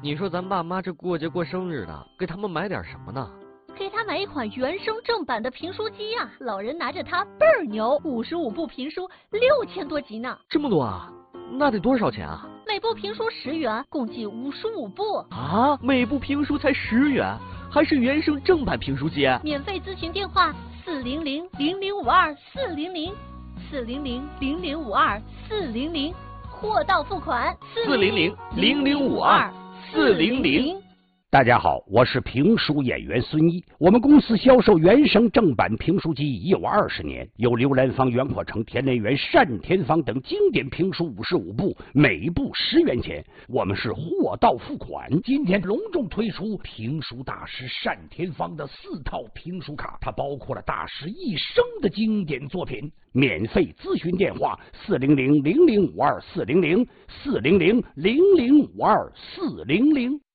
你说咱爸妈这过节过生日的，给他们买点什么呢？ 给他买一款原声正版的评书机啊！老人拿着它倍儿牛，55部评书6000多集呢。 这么多啊？那得多少钱啊？ 每部评书10元，共计55部。 啊，每部评书才10元，还是原声正版评书机？ 免费咨询电话400-0052-400。400-0052-400，货到付款。 400-0052-400。 大家好，我是评书演员孙一。我们公司销售原声正版评书机已有20年，有刘兰芳、袁阔成、田连元、单田芳等经典评书55部，每部10元钱。我们是货到付款。今天隆重推出评书大师单田芳的4套评书卡，它包括了大师一生的经典作品。免费咨询电话400-0052-400，400-0052-400。